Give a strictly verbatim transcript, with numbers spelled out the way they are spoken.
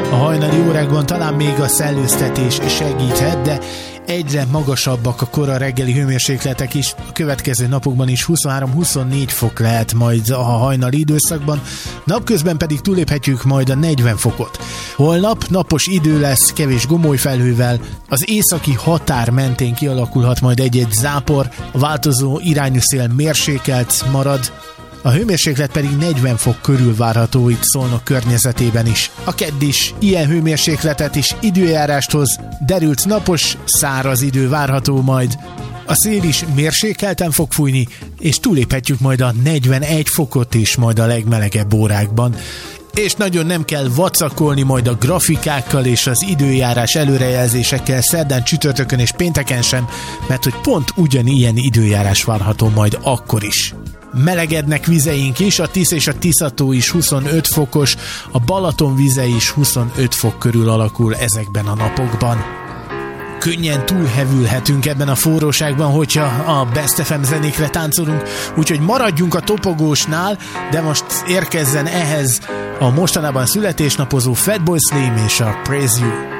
A hajnali órákban talán még a szellőztetés segíthet, de egyre magasabbak a kora reggeli hőmérsékletek is. A következő napokban is huszonhárom-huszonnégy fok lehet majd a hajnali időszakban, napközben pedig túléphetjük majd a negyven fokot. Holnap napos idő lesz, kevés gomolyfelhővel, az északi határ mentén kialakulhat majd egy-egy zápor, a változó irányú szél mérsékelt marad, a hőmérséklet pedig negyven fok körül várható itt Szolnok környezetében is. A kedd is ilyen hőmérsékletet is időjárást hoz, derült napos, száraz idő várható majd. A szél is mérsékelten fog fújni, és túléphetjük majd a negyvenegy fokot is majd a legmelegebb órákban. És nagyon nem kell vacakolni majd a grafikákkal és az időjárás előrejelzésekkel szerdán, csütörtökön és pénteken sem, mert hogy pont ugyanilyen időjárás várható majd akkor is. Melegednek vizeink is, a Tisz és a Tiszató is huszonöt fokos, a Balaton vize is huszonöt fok körül alakul ezekben a napokban. Könnyen túlhevülhetünk ebben a forróságban, hogyha a Best ef em zenékre táncolunk, úgyhogy maradjunk a topogósnál, de most érkezzen ehhez a mostanában születésnapozó Fatboy Slim és a Praise You.